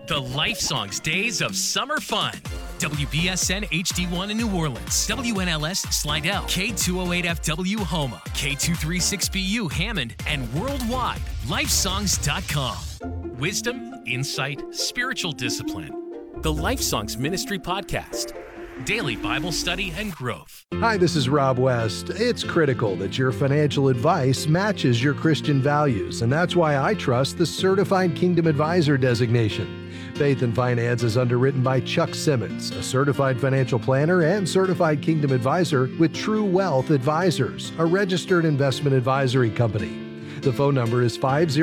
The Life Songs Days of Summer Fun. WBSN HD1 in New Orleans, WNLS Slidell, K208FW Homa, K236BU Hammond, and worldwide, lifesongs.com. Wisdom, insight, spiritual discipline. The Life Songs Ministry Podcast. Daily Bible study and growth. Hi, this is Rob West. It's critical that your financial advice matches your Christian values, and that's why I trust the Certified Kingdom Advisor designation. Faith and Finance is underwritten by Chuck Simmons, a certified financial planner and certified Kingdom Advisor with True Wealth Advisors, a registered investment advisory company. The phone number is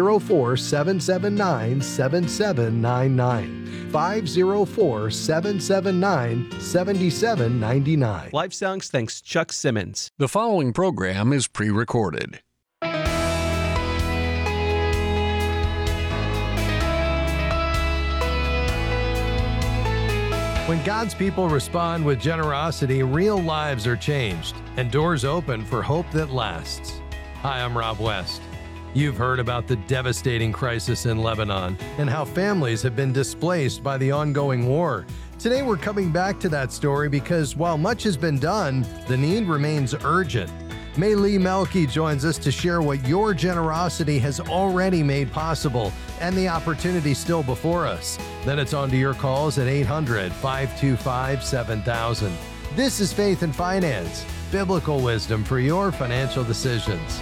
504-779-7799. 504-779-7799. Life Songs thanks Chuck Simmons. The following program is pre-recorded. When God's people respond with generosity, real lives are changed and doors open for hope that lasts. Hi, I'm Rob West. You've heard about the devastating crisis in Lebanon and how families have been displaced by the ongoing war. Today we're coming back to that story because while much has been done, the need remains urgent. Maylee Melky joins us to share what your generosity has already made possible and the opportunity still before us. Then it's on to your calls at 800-525-7000. This is Faith and Finance, biblical wisdom for your financial decisions.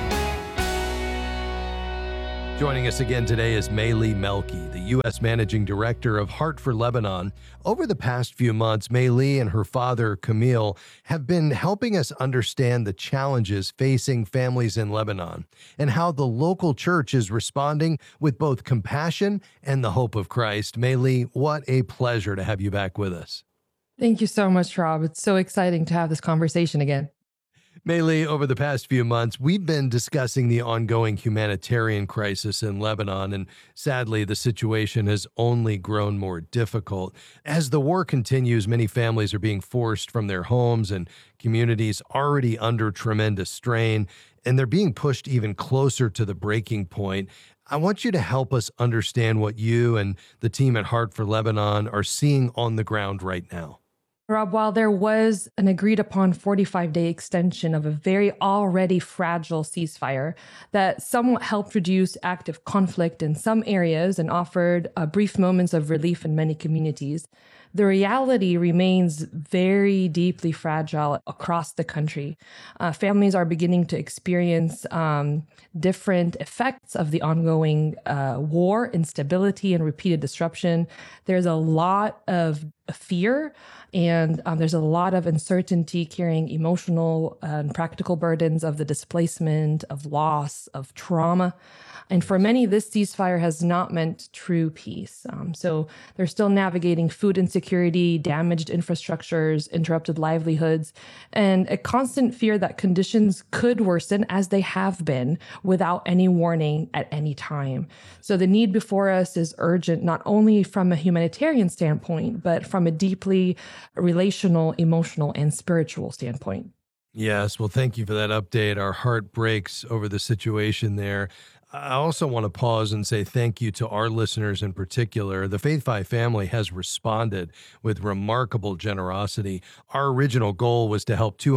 Joining us again today is Maylee Melky, the U.S. Managing Director of Heart for Lebanon. Over the past few months, Maylee and her father, Camille, have been helping us understand the challenges facing families in Lebanon and how the local church is responding with both compassion and the hope of Christ. Maylee, what a pleasure to have you back with us. Thank you so much, Rob. It's so exciting to have this conversation again. Maylee, over the past few months, we've been discussing the ongoing humanitarian crisis in Lebanon, and sadly, the situation has only grown more difficult. As the war continues, many families are being forced from their homes and communities already under tremendous strain, and they're being pushed even closer to the breaking point. I want you to help us understand what you and the team at Heart for Lebanon are seeing on the ground right now. Rob, while there was an agreed upon 45-day extension of a very already fragile ceasefire that somewhat helped reduce active conflict in some areas and offered brief moments of relief in many communities, the reality remains very deeply fragile across the country. Families are beginning to experience different effects of the ongoing war, instability, and repeated disruption. There's a lot of fear, and there's a lot of uncertainty carrying emotional and practical burdens of the displacement, of loss, of trauma. And for many, this ceasefire has not meant true peace. So they're still navigating food insecurity, damaged infrastructures, interrupted livelihoods, and a constant fear that conditions could worsen as they have been without any warning at any time. So the need before us is urgent, not only from a humanitarian standpoint, but from a deeply relational, emotional, and spiritual standpoint. Yes, well, thank you for that update. Our heart breaks over the situation there. I also want to pause and say thank you to our listeners in particular. The Faith Fi family has responded with remarkable generosity. Our original goal was to help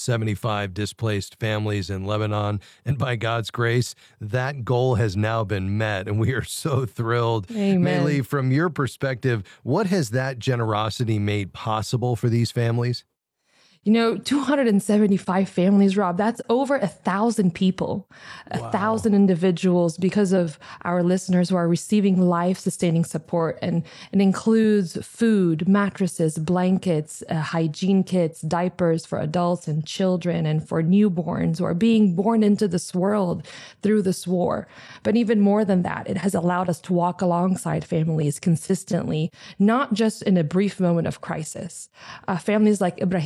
275 displaced families in Lebanon, and by God's grace, that goal has now been met, and we are so thrilled. Amen. Maylee, from your perspective, what has that generosity made possible for these families? 275 families, Rob, that's over 1,000 people, 1,000 individuals because of our listeners who are receiving life-sustaining support. And it includes food, mattresses, blankets, hygiene kits, diapers for adults and children, and for newborns who are being born into this world through this war. But even more than that, it has allowed us to walk alongside families consistently, not just in a brief moment of crisis. Families like Ibrahim's family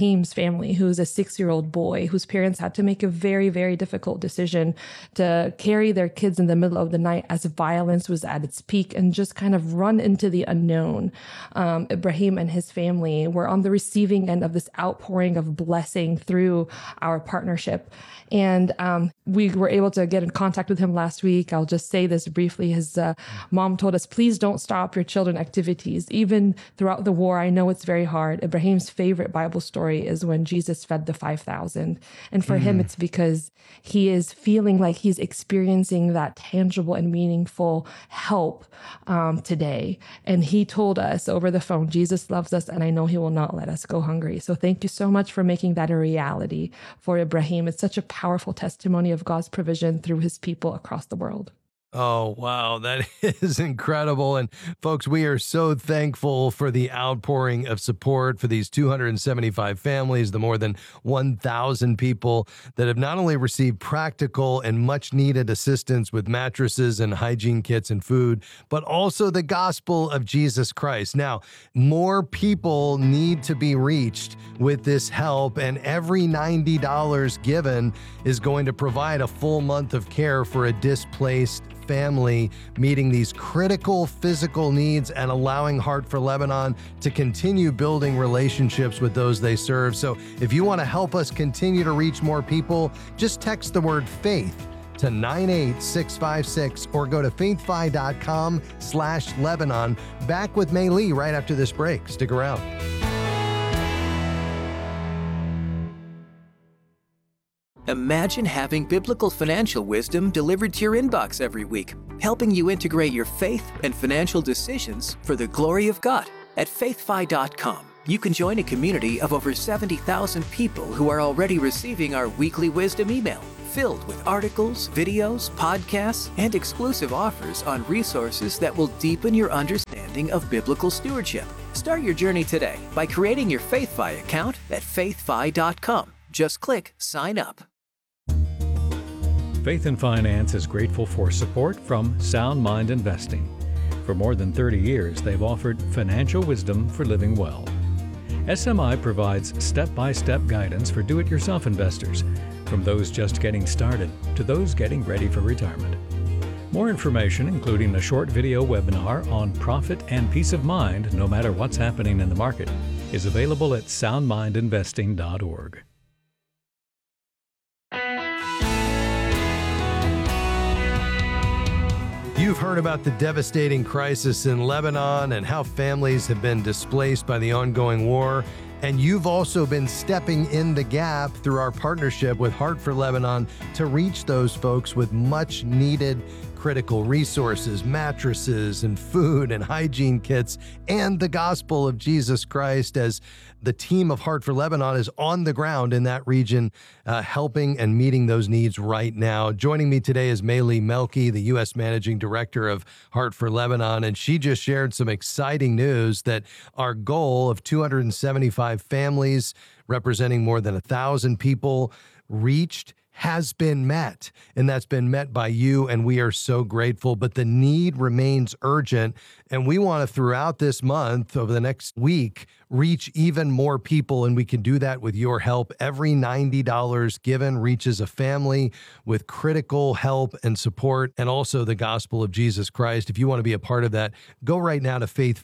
family, who's a 6-year-old boy whose parents had to make a very, very difficult decision to carry their kids in the middle of the night as violence was at its peak and just kind of run into the unknown. Ibrahim and his family were on the receiving end of this outpouring of blessing through our partnership. And we were able to get in contact with him last week. I'll just say this briefly. His mom told us, please don't stop your children activities. Even throughout the war, I know it's very hard. Ibrahim's favorite Bible story is when Jesus fed the 5,000. And for him, it's because he is feeling like he's experiencing that tangible and meaningful help today. And he told us over the phone, Jesus loves us, and I know he will not let us go hungry. So thank you so much for making that a reality for Ibrahim. It's such a powerful testimony of God's provision through his people across the world. Oh, wow. That is incredible. And folks, we are so thankful for the outpouring of support for these 275 families, the more than 1,000 people that have not only received practical and much needed assistance with mattresses and hygiene kits and food, but also the gospel of Jesus Christ. Now, more people need to be reached with this help, and every $90 given is going to provide a full month of care for a displaced family, meeting these critical physical needs and allowing Heart for Lebanon to continue building relationships with those they serve. So if you want to help us continue to reach more people, just text the word faith to 98656 or go to faithfi.com/Lebanon. Back with Mei Lee right after this break. Stick around. Imagine having biblical financial wisdom delivered to your inbox every week, helping you integrate your faith and financial decisions for the glory of God. At faithfi.com, you can join a community of over 70,000 people who are already receiving our weekly wisdom email, filled with articles, videos, podcasts, and exclusive offers on resources that will deepen your understanding of biblical stewardship. Start your journey today by creating your FaithFi account at faithfi.com. Just click Sign Up. Faith and Finance is grateful for support from Sound Mind Investing. For more than 30 years, they've offered financial wisdom for living well. SMI provides step-by-step guidance for do-it-yourself investors, from those just getting started to those getting ready for retirement. More information, including a short video webinar on profit and peace of mind no matter what's happening in the market, is available at soundmindinvesting.org. You've heard about the devastating crisis in Lebanon and how families have been displaced by the ongoing war. And you've also been stepping in the gap through our partnership with Heart for Lebanon to reach those folks with much needed critical resources, mattresses and food and hygiene kits, and the gospel of Jesus Christ, as the team of Heart for Lebanon is on the ground in that region, helping and meeting those needs right now. Joining me today is Mei Lee Melky, the U.S. Managing Director of Heart for Lebanon, and she just shared some exciting news that our goal of 275 families representing more than 1,000 people reached has been met, and that's been met by you, and we are so grateful. But the need remains urgent, and we want to, throughout this month, over the next week, reach even more people, and we can do that with your help. Every $90 given reaches a family with critical help and support, and also the gospel of Jesus Christ. If you want to be a part of that, go right now to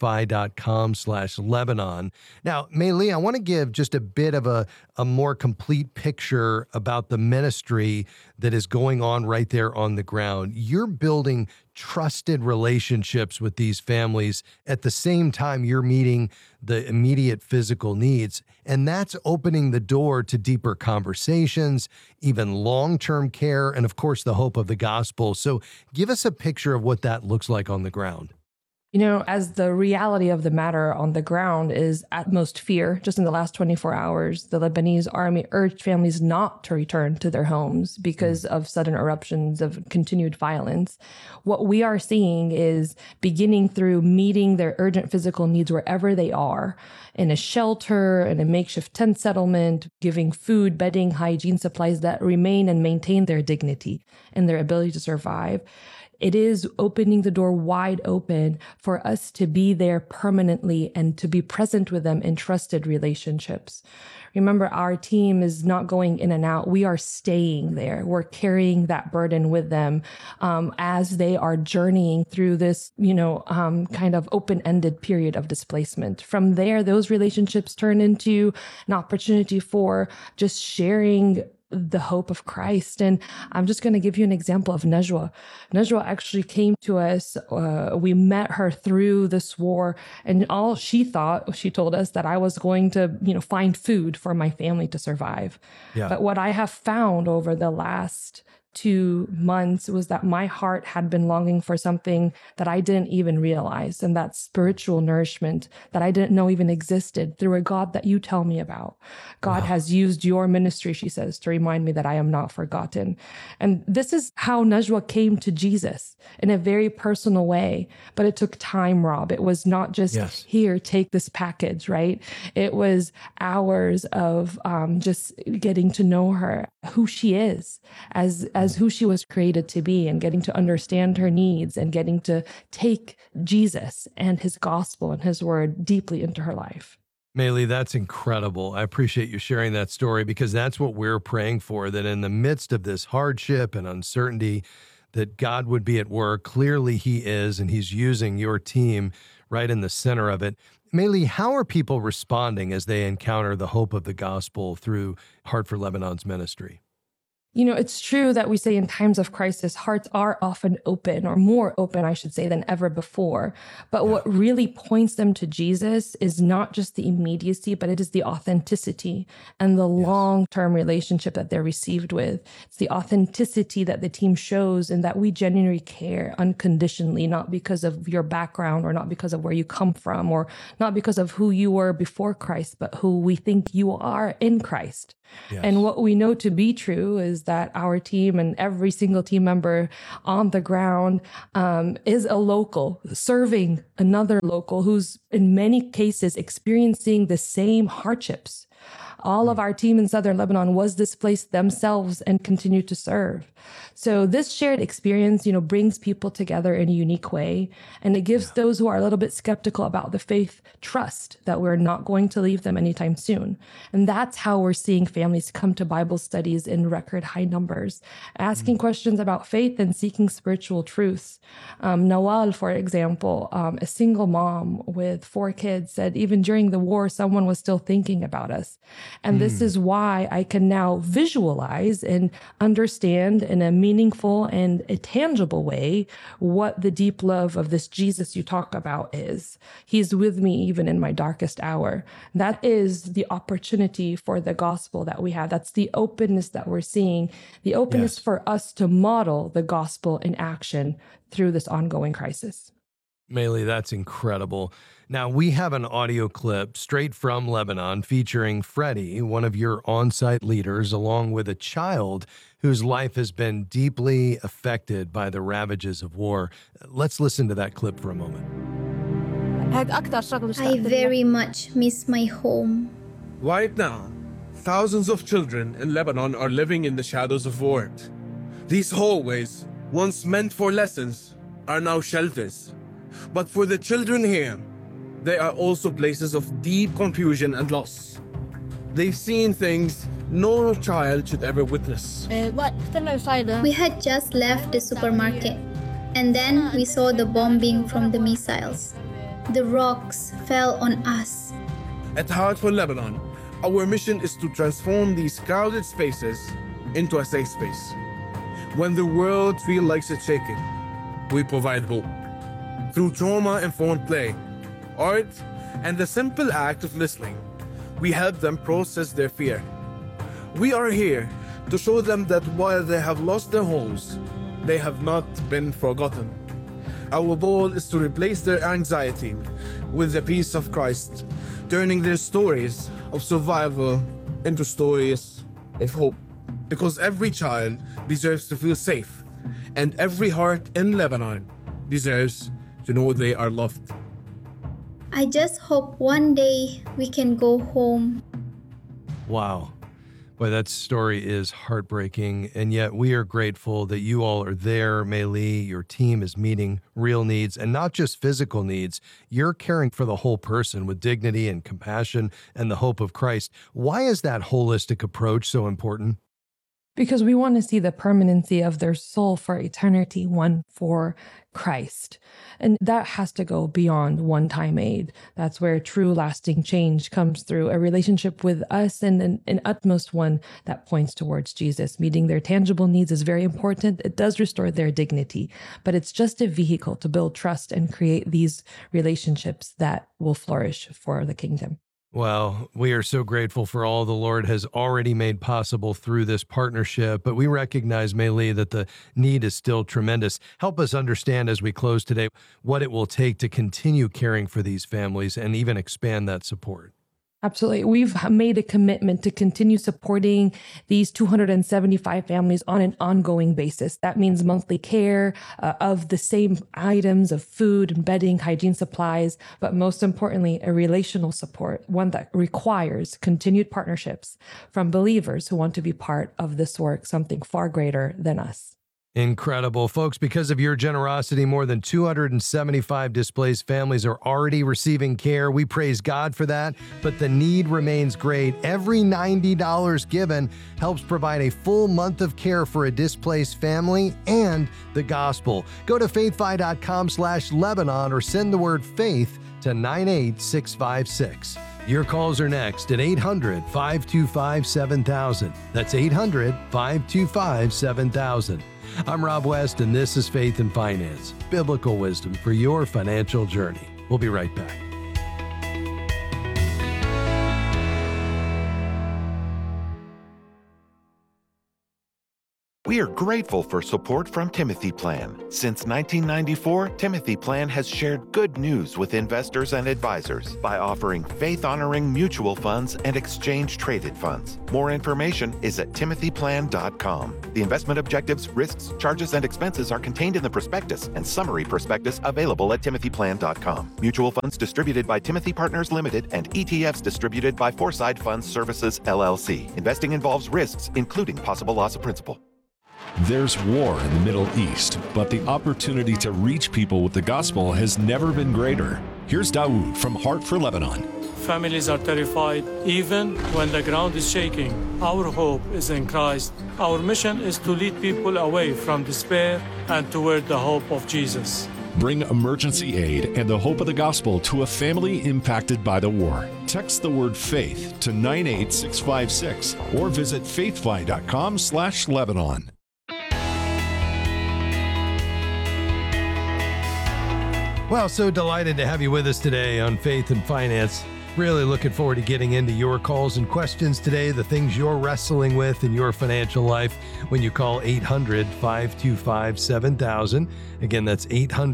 faithfi.com/Lebanon. Now, Mei Lee, I want to give just a bit of a more complete picture about the ministry that is going on right there on the ground. You're building trusted relationships with these families. At the same time, you're meeting the immediate physical needs. And that's opening the door to deeper conversations, even long-term care, and of course, the hope of the gospel. So give us a picture of what that looks like on the ground. You know, as the reality of the matter on the ground is at most fear, just in the last 24 hours, the Lebanese army urged families not to return to their homes because of sudden eruptions of continued violence. What we are seeing is beginning through meeting their urgent physical needs wherever they are, in a shelter, in a makeshift tent settlement, giving food, bedding, hygiene supplies that remain and maintain their dignity and their ability to survive. it is opening the door wide open for us to be there permanently and to be present with them in trusted relationships. Remember, our team is not going in and out. We are staying there. We're carrying that burden with them as they are journeying through this, kind of open-ended period of displacement. From there, those relationships turn into an opportunity for just sharing the hope of Christ. And I'm just going to give you an example of Najwa. Najwa actually came to us. We met her through this war, and all she told us that I was going to, find food for my family to survive. Yeah. But what I have found over the last 2 months was that my heart had been longing for something that I didn't even realize, and that's spiritual nourishment that I didn't know even existed through a God that you tell me about. God has used your ministry, she says, to remind me that I am not forgotten. And this is how Najwa came to Jesus in a very personal way, but it took time, Rob. It was not just, here, take this package, right? It was hours of just getting to know her, who she is as who she was created to be, and getting to understand her needs and getting to take Jesus and his gospel and his word deeply into her life. Maylee, that's incredible. I appreciate you sharing that story, because that's what we're praying for, that in the midst of this hardship and uncertainty, that God would be at work. Clearly he is, and he's using your team right in the center of it. Maylee, how are people responding as they encounter the hope of the gospel through Heart for Lebanon's ministry? It's true that we say in times of crisis, hearts are often open, or more open, I should say, than ever before. But what really points them to Jesus is not just the immediacy, but it is the authenticity and the long-term relationship that they're received with. It's the authenticity that the team shows, and that we genuinely care unconditionally, not because of your background, or not because of where you come from, or not because of who you were before Christ, but who we think you are in Christ. Yes. And what we know to be true is that our team and every single team member on the ground is a local serving another local who's in many cases experiencing the same hardships. All of our team in Southern Lebanon was displaced themselves and continue to serve. So this shared experience, brings people together in a unique way. And it gives those who are a little bit skeptical about the faith trust that we're not going to leave them anytime soon. And that's how we're seeing families come to Bible studies in record high numbers, asking questions about faith and seeking spiritual truths. Nawal, for example, a single mom with 4 kids, said even during the war, someone was still thinking about us. And this is why I can now visualize and understand in a meaningful and a tangible way what the deep love of this Jesus you talk about is. He's with me even in my darkest hour. That is the opportunity for the gospel that we have. That's the openness that we're seeing, the openness for us to model the gospel in action through this ongoing crisis. Maylee, that's incredible. Now, we have an audio clip straight from Lebanon featuring Freddie, one of your on-site leaders, along with a child whose life has been deeply affected by the ravages of war. Let's listen to that clip for a moment. I very much miss my home. Right now, thousands of children in Lebanon are living in the shadows of war. These hallways, once meant for lessons, are now shelters. But for the children here, they are also places of deep confusion and loss. They've seen things no child should ever witness. We had just left the supermarket, and then we saw the bombing from the missiles. The rocks fell on us. At Heart for Lebanon, our mission is to transform these crowded spaces into a safe space. When the world feels like it's shaking, we provide hope. Through trauma-informed play, art, and the simple act of listening, we help them process their fear. We are here to show them that while they have lost their homes, they have not been forgotten. Our goal is to replace their anxiety with the peace of Christ, turning their stories of survival into stories of hope. Because every child deserves to feel safe, and every heart in Lebanon deserves to know they are loved. I just hope one day we can go home. Wow. Boy, that story is heartbreaking, and yet we are grateful that you all are there, Mei Lee. Your team is meeting real needs, and not just physical needs. You're caring for the whole person with dignity and compassion and the hope of Christ. Why is that holistic approach so important? Because we want to see the permanency of their soul for eternity, one for Christ. And that has to go beyond one-time aid. That's where true lasting change comes through a relationship with us, and an utmost one that points towards Jesus. Meeting their tangible needs is very important. It does restore their dignity, but it's just a vehicle to build trust and create these relationships that will flourish for the kingdom. Well, we are so grateful for all the Lord has already made possible through this partnership, but we recognize, Mei Lee, that the need is still tremendous. Help us understand as we close today what it will take to continue caring for these families and even expand that support. Absolutely. We've made a commitment to continue supporting these 275 families on an ongoing basis. That means monthly care of the same items of food and bedding, hygiene supplies, but most importantly, a relational support, one that requires continued partnerships from believers who want to be part of this work, something far greater than us. Incredible. Folks, because of your generosity, more than 275 displaced families are already receiving care. We praise God for that, but the need remains great. Every $90 given helps provide a full month of care for a displaced family and the gospel. Go to faithfi.com/Lebanon or send the word faith to 98656. Your calls are next at 800-525-7000. That's 800-525-7000. I'm Rob West, and this is Faith and Finance, biblical wisdom for your financial journey. We'll be right back. We are grateful for support from Timothy Plan. Since 1994, Timothy Plan has shared good news with investors and advisors by offering faith-honoring mutual funds and exchange-traded funds. More information is at timothyplan.com. The investment objectives, risks, charges, and expenses are contained in the prospectus and summary prospectus available at timothyplan.com. Mutual funds distributed by Timothy Partners Limited and ETFs distributed by Foreside Funds Services, LLC. Investing involves risks, including possible loss of principal. There's war in the Middle East, but the opportunity to reach people with the gospel has never been greater. Here's Dawood from Heart for Lebanon. Families are terrified, even when the ground is shaking. Our hope is in Christ. Our mission is to lead people away from despair and toward the hope of Jesus. Bring emergency aid and the hope of the gospel to a family impacted by the war. Text the word faith to 98656 or visit faithfi.com/Lebanon. Well, so delighted to have you with us today on Faith and Finance. Really looking forward to getting into your calls and questions today, the things you're wrestling with in your financial life when you call 800-525-7000. Again, that's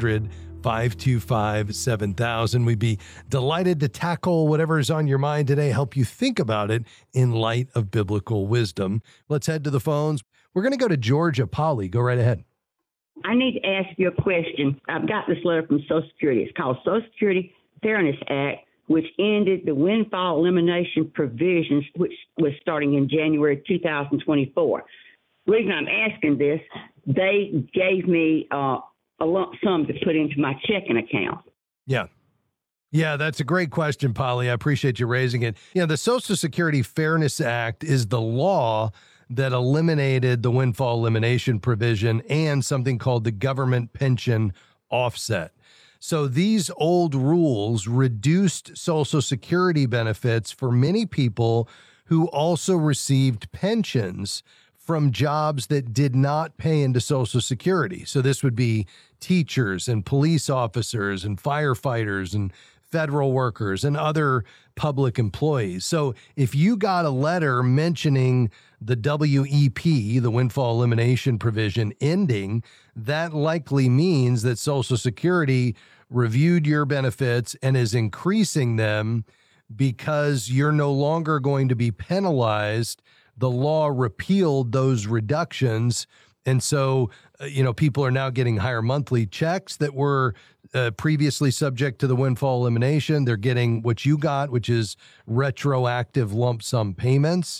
800-525-7000. We'd be delighted to tackle whatever's on your mind today, help you think about it in light of biblical wisdom. Let's head to the phones. We're going to go to Georgia. Polly, go right ahead. I need to ask you a question. I've got this letter from Social Security. It's called Social Security Fairness Act, which ended the windfall elimination provisions, which was starting in January 2024. The reason I'm asking this, they gave me a lump sum to put into my checking account. Yeah, that's a great question, Polly. I appreciate you raising it. The Social Security Fairness Act is the law that eliminated the windfall elimination provision and something called the government pension offset. So these old rules reduced Social Security benefits for many people who also received pensions from jobs that did not pay into Social Security. So this would be teachers and police officers and firefighters and federal workers and other public employees. So if you got a letter mentioning the WEP, the windfall elimination provision, ending, that likely means that Social Security reviewed your benefits and is increasing them because you're no longer going to be penalized. The law repealed those reductions. And so, people are now getting higher monthly checks that were previously subject to the windfall elimination. They're getting what you got, which is retroactive lump sum payments.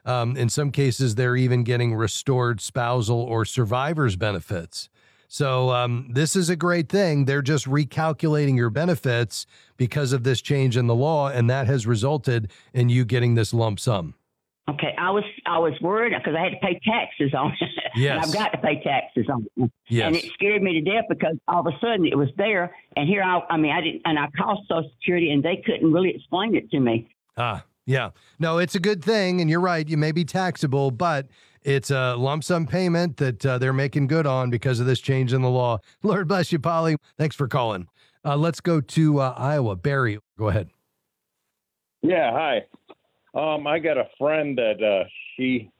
In some cases, they're even getting restored spousal or survivor's benefits. So this is a great thing. They're just recalculating your benefits because of this change in the law, and that has resulted in you getting this lump sum. Okay, I was worried because I had to pay taxes on it. Yes. And I've got to pay taxes on it. Yes. And it scared me to death because all of a sudden it was there, and here I didn't, and I called Social Security, and they couldn't really explain it to me. Yeah. No, it's a good thing, and you're right. You may be taxable, but it's a lump sum payment that they're making good on because of this change in the law. Lord bless you, Polly. Thanks for calling. Let's go to Iowa. Barry, go ahead. Yeah, hi. I got a friend that she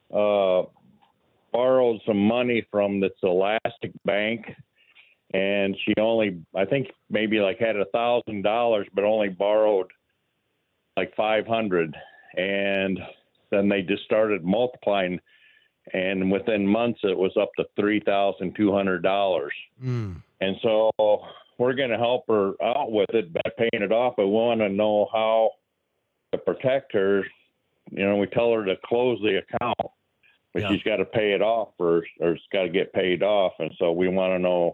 borrowed some money from this Elastic Bank, and she only, I think, maybe like had $1,000, but only borrowed like $500, and then they just started multiplying, and within months it was up to $3,200. And so we're going to help her out with it by paying it off. But we want to know how to protect her. You know, we tell her to close the account, but she's got to pay it off first, or it's got to get paid off. And so we want to know,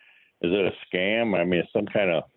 is it a scam? I mean, it's some kind of,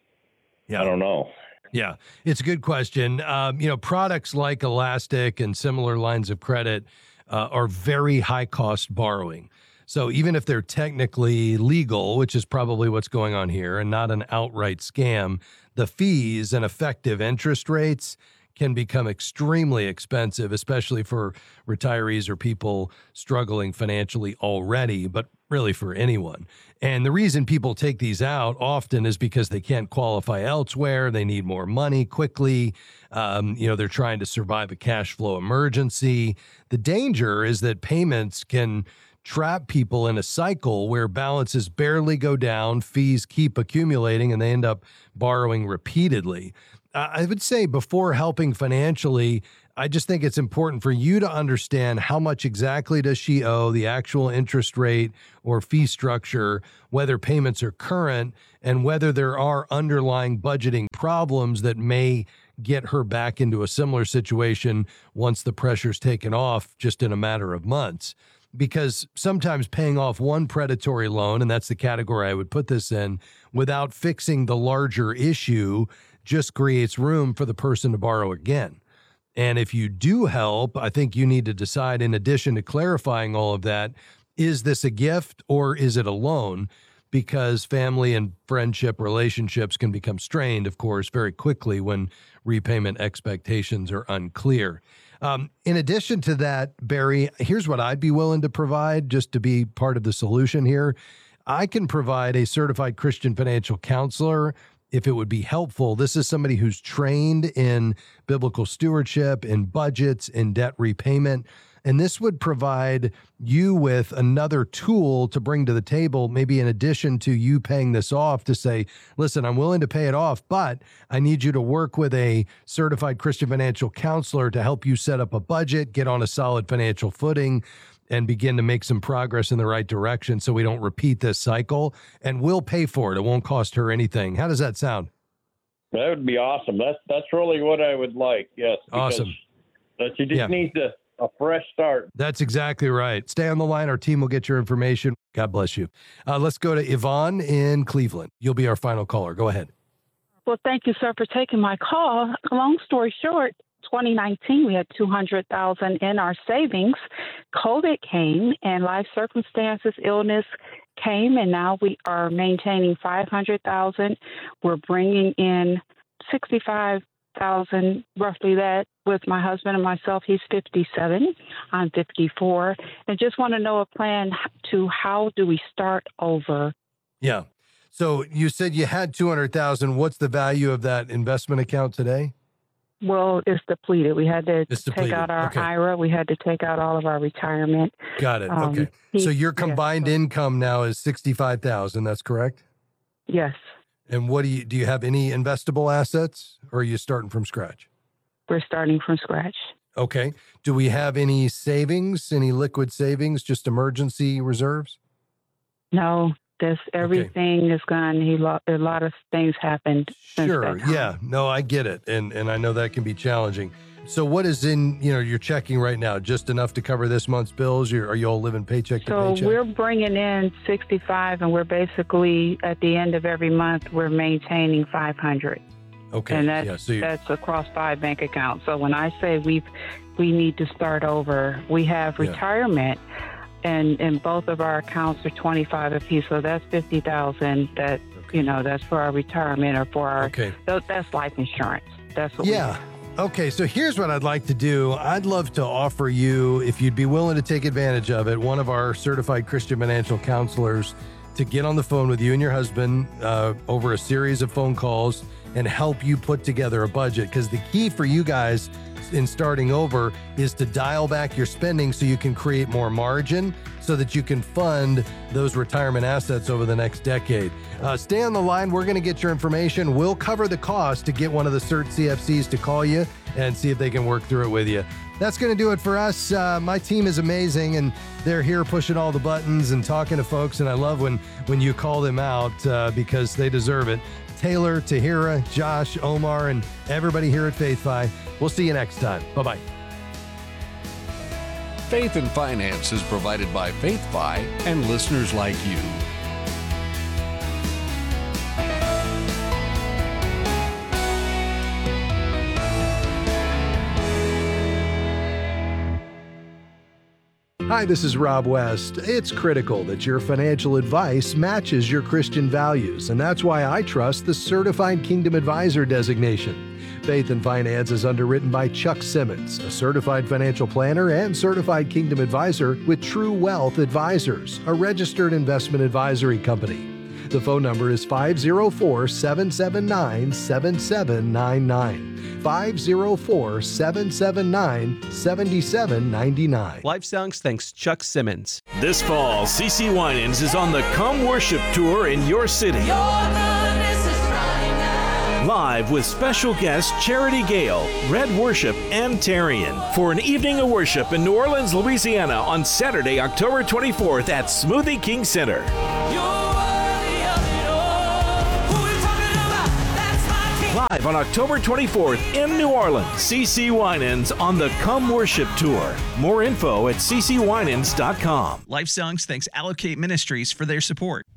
I don't know. Yeah, it's a good question. Products like Elastic and similar lines of credit are very high cost borrowing. So even if they're technically legal, which is probably what's going on here, and not an outright scam, the fees and effective interest rates can become extremely expensive, especially for retirees or people struggling financially already, but really for anyone. And the reason people take these out often is because they can't qualify elsewhere. They need more money quickly. They're trying to survive a cash flow emergency. The danger is that payments can trap people in a cycle where balances barely go down, fees keep accumulating, and they end up borrowing repeatedly. I would say before helping financially, I just think it's important for you to understand how much exactly does she owe, the actual interest rate or fee structure, whether payments are current, and whether there are underlying budgeting problems that may get her back into a similar situation once the pressure's taken off just in a matter of months. Because sometimes paying off one predatory loan, and that's the category I would put this in, without fixing the larger issue just creates room for the person to borrow again. And if you do help, I think you need to decide, in addition to clarifying all of that, is this a gift or is it a loan? Because family and friendship relationships can become strained, of course, very quickly when repayment expectations are unclear. In addition to that, Barry, here's what I'd be willing to provide just to be part of the solution here. I can provide a certified Christian financial counselor if it would be helpful. This is somebody who's trained in biblical stewardship, in budgets, in debt repayment. And this would provide you with another tool to bring to the table, maybe in addition to you paying this off, to say, listen, I'm willing to pay it off, but I need you to work with a certified Christian financial counselor to help you set up a budget, get on a solid financial footing, and begin to make some progress in the right direction so we don't repeat this cycle. And we'll pay for it. It won't cost her anything. How does that sound? That would be awesome. That's really what I would like. Yes. Awesome. That you just need a fresh start. That's exactly right. Stay on the line. Our team will get your information. God bless you. Let's go to Yvonne in Cleveland. You'll be our final caller. Go ahead. Well, thank you, sir, for taking my call. Long story short, 2019, we had $200,000 in our savings. COVID came and life circumstances, illness came, and now we are maintaining $500,000. We're bringing in $65,000, roughly that, with my husband and myself. He's 57. I'm 54. And just want to know a plan to how do we start over? Yeah. So you said you had $200,000. What's the value of that investment account today? Well, it's depleted. We had to take out our IRA. We had to take out all of our retirement. Got it. Okay. So your combined income now is $65,000. That's correct? Yes. And what do you have any investable assets, or are you starting from scratch? We're starting from scratch. Okay. Do we have any savings, any liquid savings, just emergency reserves? No, Everything is gone. A lot of things happened since Sure. that time. Yeah. No, I get it. And I know that can be challenging. So what is in, your checking right now? Just enough to cover this month's bills? Are you all living paycheck to paycheck? So we're bringing in $65, and we're basically, at the end of every month, we're maintaining $500. Okay. And that's across 5 bank accounts. So when I say we need to start over, we have retirement, and both of our accounts are $25 apiece. So that's $50,000. That that's for our retirement or for our. Okay. That's life insurance. That's what. Yeah. Okay, so here's what I'd like to do. I'd love to offer you, if you'd be willing to take advantage of it, one of our certified Christian financial counselors to get on the phone with you and your husband over a series of phone calls and help you put together a budget. Because the key for you guys in starting over is to dial back your spending so you can create more margin so that you can fund those retirement assets over the next decade. Stay on the line. We're going to get your information. We'll cover the cost to get one of the CERT CFCs to call you and see if they can work through it with you. That's going to do it for us. My team is amazing, and they're here pushing all the buttons and talking to folks, and I love when you call them out because they deserve it. Taylor, Tahira, Josh, Omar, and everybody here at FaithFi. We'll see you next time. Bye-bye. Faith and Finance is provided by FaithFi and listeners like you. Hi, this is Rob West. It's critical that your financial advice matches your Christian values, and that's why I trust the Certified Kingdom Advisor designation. Faith and Finance is underwritten by Chuck Simmons, a certified financial planner and certified Kingdom Advisor with True Wealth Advisors, a registered investment advisory company. The phone number is 504-779-7799. 504-779-7799. Life Songs thanks Chuck Simmons. This fall, CeCe Winans is on the Come Worship Tour in your city. Live with special guests Charity Gale, Red Worship, and Tarian for an evening of worship in New Orleans, Louisiana on Saturday, October 24th at Smoothie King Center. Live on October 24th in New Orleans, CeCe Winans on the Come Worship Tour. More info at ccwinans.com. Life Songs thanks Allocate Ministries for their support.